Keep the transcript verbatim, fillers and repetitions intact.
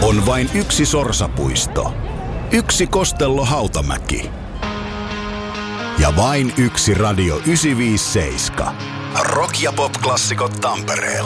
On vain yksi sorsapuisto, yksi Kostello Hautamäki ja vain yksi Radio yhdeksänsataaviisikymmentäseitsemän. Rock- ja pop-klassikot Tampereella.